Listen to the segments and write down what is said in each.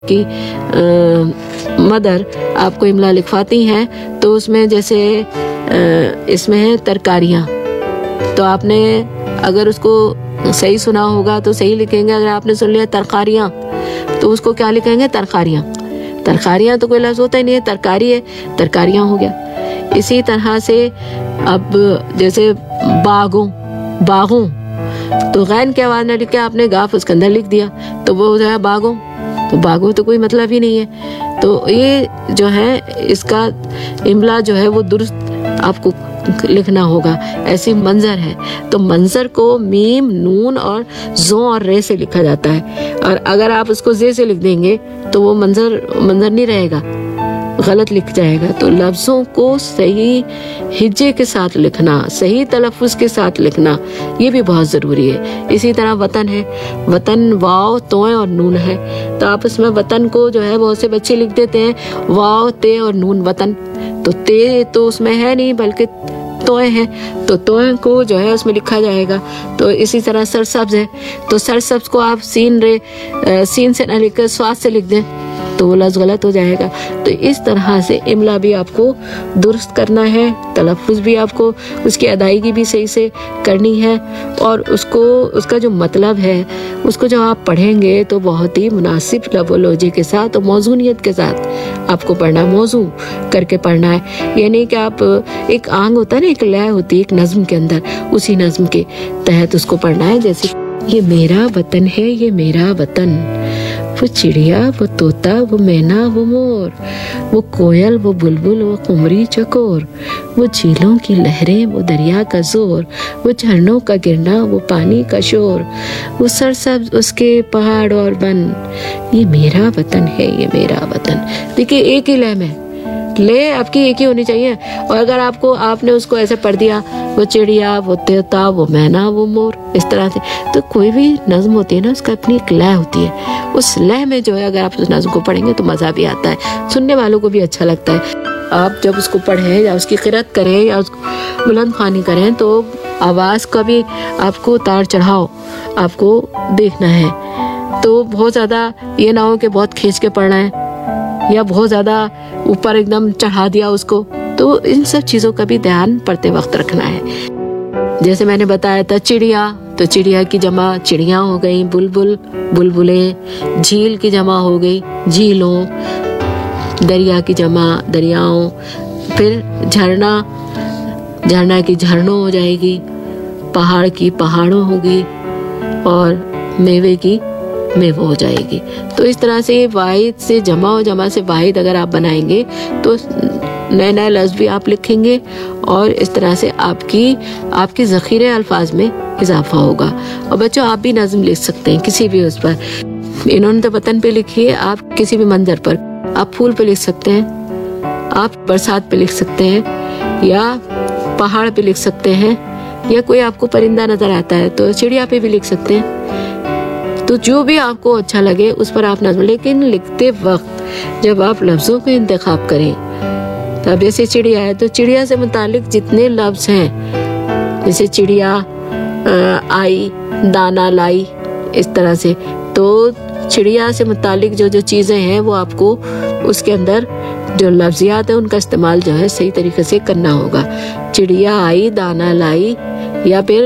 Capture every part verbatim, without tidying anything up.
कि आ, मदर आपको इमला लिखवाती हैं तो उसमें जैसे आ, इसमें है तरकारियाँ, तो आपने अगर उसको सही सुना होगा तो सही लिखेंगे। अगर आपने सुन लिया तरकारियाँ तो उसको क्या लिखेंगे? तरकारियाँ। तरकारियाँ तो कोई लफ्ज़ होता ही नहीं है, तरकारी है, तरकारियाँ हो गया। इसी तरह से अब जैसे बागों बागों तो गैन की आवाज़ न लिख के आपने गाफ उसके अंदर लिख दिया तो वो हो जाएगा बागों। तो बागों तो कोई मतलब ही नहीं है। तो ये जो है इसका इमला जो है वो दुरुस्त आपको लिखना होगा। ऐसी मंजर है तो मंजर को मीम नून और जो और रे से लिखा जाता है, और अगर आप उसको जे से लिख देंगे तो वो मंजर मंजर नहीं रहेगा, गलत लिख जाएगा। तो लफ्ज़ों को सही हिज्जे के साथ लिखना, सही तलफ़ुज़ के साथ लिखना, ये भी बहुत ज़रूरी है। इसी तरह वतन है, वतन वाव तोए और नून है, तो आप उसमें वतन को जो है बहुत से बच्चे लिख देते हैं वाव ते और नून वतन, तो ते तो उसमें है नहीं बल्कि तोए हैं, तो तोए को जो है उसमें लिखा जाएगा। तो इसी तरह सरसब्ज है तो सरसब्ज को आप सीन रे सीन से न लिखकर स्वाद से लिख दें तो वो लफ्ज़ गलत हो जाएगा। तो इस तरह से इमला भी आपको दुरुस्त करना है, तलफ़ुज़ भी आपको उसकी अदायगी भी सही से करनी है, और उसको उसका जो मतलब है उसको जब आप पढ़ेंगे तो बहुत ही मुनासिब लफ़ोलॉजी के साथ और मौज़ूनियत के साथ आपको पढ़ना, मौजू करके पढ़ना है। ये नहीं कि आप एक आंग होता है ना, एक लय होती है एक नज़्म के अंदर, उसी नज़्म के तहत उसको पढ़ना है। जैसे ये मेरा वतन है, ये मेरा वतन, वो चिड़िया वो तोता वो मैना वो मोर, वो कोयल वो बुलबुल वो कुमरी चकोर, वो झीलों की लहरें वो दरिया का जोर, वो झरनों का गिरना वो पानी का शोर, वो सरसब्ज उसके पहाड़ और वन, ये मेरा वतन है, ये मेरा वतन। देखिए एक ही लय में ले आपकी एक ही होनी चाहिए, और अगर आपको आपने उसको ऐसे पढ़ दिया वो चिड़िया वो तोता वो मैना वो मोर इस तरह से, तो कोई भी नज़्म होती है ना उसका अपनी एक लय होती है, उस लय में जो है अगर आप उस नज़्म को पढ़ेंगे तो मज़ा भी आता है, सुनने वालों को भी अच्छा लगता है। आप जब उसको पढ़ें या उसकी क़िरात करें या उसको बुलंद ख़्वानी करें तो आवाज़ का भी आपको उतार चढ़ाव आपको देखना है। तो बहुत ज़्यादा ये ना हो कि बहुत खींच के पढ़ना है या बहुत ज़्यादा ऊपर एकदम चढ़ा दिया उसको, तो इन सब चीज़ों का भी ध्यान पढ़ते वक्त रखना है। जैसे मैंने बताया था चिड़िया, तो चिड़िया की जमा चिड़ियाँ हो गई, बुलबुल बुलबुलें, झील की जमा हो गई झीलों, दरिया की जमा दरियाओं, फिर झरना झरना की झरनों हो जाएगी, पहाड़ की पहाड़ों होगी, और मेवे की मेवो हो जाएगी। तो इस तरह से वाहिद से जमा और जमा से वाहिद अगर आप बनाएंगे तो नए नए लफ्ज़ भी आप लिखेंगे, और इस तरह से आपकी आपकी ज़ख़ीरे अल्फाज में इजाफा होगा। और बच्चों आप भी नज़्म लिख सकते हैं किसी भी उस पर, इन्होंने तो वतन पे लिखी है, आप किसी भी मंजर पर, आप फूल पे लिख सकते हैं, आप बरसात पे लिख सकते हैं, या पहाड़ पे लिख सकते हैं, या कोई आपको परिंदा नज़र आता है तो चिड़िया पे भी लिख सकते हैं। तो जो भी आपको अच्छा लगे उस पर आप नज़्म, लेकिन लिखते वक्त जब आप लफ्ज़ों का इंतखाब करें, तब जैसे चिड़िया है तो चिड़िया से मुतालिक जितने लफ्ज़ हैं, जैसे चिड़िया आई दाना लाई इस तरह से, तो चिड़िया से मुतालिक जो जो चीज़ें हैं वो आपको उसके अंदर जो लफ्ज़ियात है उनका इस्तेमाल जो है सही तरीके से करना होगा। चिड़िया आई दाना लाई, या फिर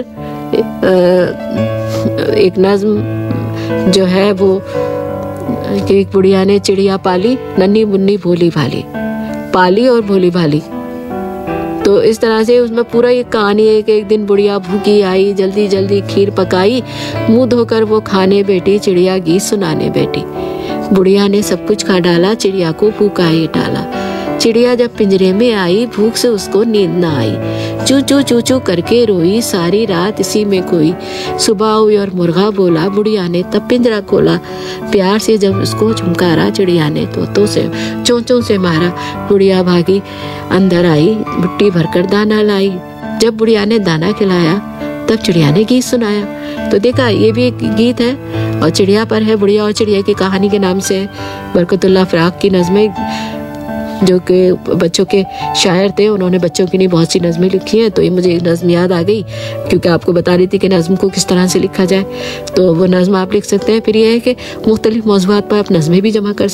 एक नज़्म जो है वो कि एक बुढ़िया ने चिड़िया पाली, नन्ही मुन्नी भोली भाली, पाली और भोली भाली। तो इस तरह से उसमें पूरा ये कहानी है कि एक दिन बुढ़िया भूखी आई, जल्दी जल्दी खीर पकाई, मुंह धोकर वो खाने बैठी, चिड़िया गीत सुनाने बैठी। बुढ़िया ने सब कुछ खा डाला, चिड़िया को भूखा ही डाला। चिड़िया जब पिंजरे में आई, भूख से उसको नींद ना आई, चू चू चू चू करके रोई, सारी रात इसी में खोई। सुबह हुई और मुर्गा बोला, बुढ़िया ने तब पिंजरा खोला, प्यार से जब उसको झुमकारा, चिड़िया ने तोतों से चोंचों से मारा। बुढ़िया भागी अंदर आई, मुट्ठी भरकर दाना लाई, जब बुढ़िया ने दाना खिलाया तब चिड़िया ने गीत सुनाया। तो देखा ये भी एक गीत है, और चिड़िया पर है, बुढ़िया और चिड़िया की कहानी के नाम से बरकतुल्लाह फ़राक की नज़्में जो कि बच्चों के शायर थे, उन्होंने बच्चों के लिए बहुत सी नज़में लिखी हैं। तो ये मुझे एक नज़म याद आ गई, क्योंकि आपको बता रही थी कि नज़म को किस तरह से लिखा जाए, तो वो नज़म आप लिख सकते हैं। फिर ये है कि मुख्तलिफ मौज़ूआत पर आप नज़में भी जमा कर